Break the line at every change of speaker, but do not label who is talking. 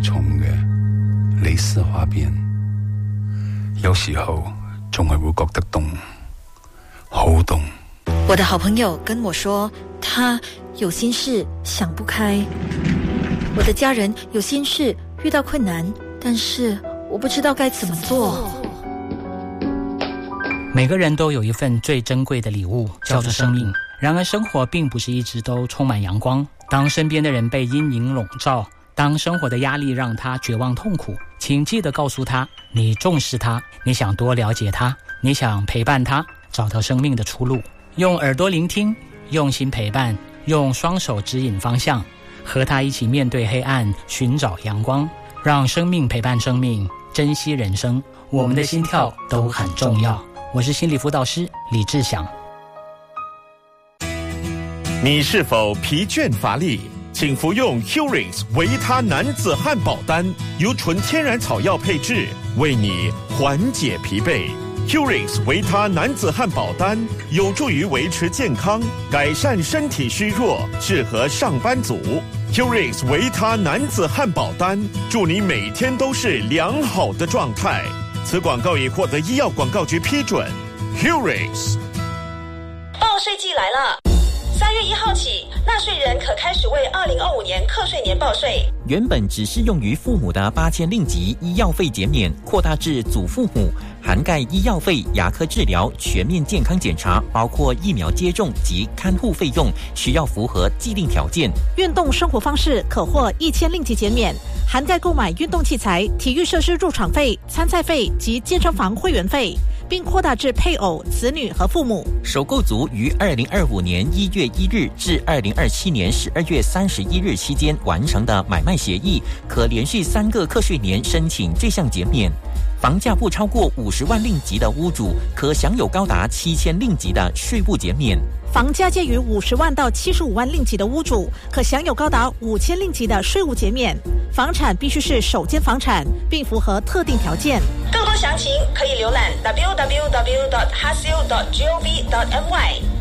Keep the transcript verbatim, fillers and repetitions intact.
重嘅蕾絲花邊，有時候仲係會覺得凍，好凍。
我的好朋友跟我說，他有心事想不開。我的家人有心事遇到困難，但是我不知道該怎麼做。
每个人都有一份最珍贵的礼物，叫做生命。然而生活并不是一直都充满阳光，当身边的人被阴影笼罩，当生活的压力让他绝望痛苦，请记得告诉他，你重视他，你想多了解他，你想陪伴他，找到生命的出路。用耳朵聆听，用心陪伴，用双手指引方向，和他一起面对黑暗，寻找阳光，让生命陪伴生命，珍惜人生。我们的心跳都很重要。我是心理辅导师李志祥。
你是否疲倦乏力？请服用 Curings 维他男子汉堡丹，由纯天然草药配制，为你缓解疲惫。Curings 维他男子汉堡丹有助于维持健康，改善身体虚弱，适合上班族。Curings 维他男子汉堡丹，祝你每天都是良好的状态。此广告已获得医药广告局批准。Curings。
报税季来了，三月一号起，纳税人可开始为二零二五年课税年报税。
原本只适用于父母的八千令吉医药费减免，扩大至祖父母，涵盖医药费、牙科治疗、全面健康检查，包括疫苗接种及看护费用，需要符合既定条件。
运动生活方式可获一千令吉减免，涵盖购买运动器材、体育设施入场费、参赛费及健身房会员费，并扩大至配偶、子女和父母。
首购族于二零二五年一月一日至二零二七年十二月三十一日期间完成的买卖协议，可连续三个课税年申请这项减免。房价不超过五十万令吉的屋主，可享有高达七千令吉的税务减免。
房价介于五十万到七十五万令吉的屋主，可享有高达五千令吉的税务减免。房产必须是首间房产，并符合特定条件。
更多详情可以浏览 w w w dot hasil dot gov dot m y。